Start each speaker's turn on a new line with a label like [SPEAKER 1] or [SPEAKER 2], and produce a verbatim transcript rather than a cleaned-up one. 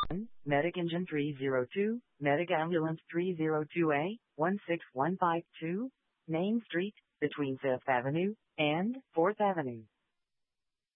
[SPEAKER 1] one, Medic Engine three zero two, Medic Ambulance three zero two A, one six one five two, Main Street, between fifth Avenue and fourth Avenue.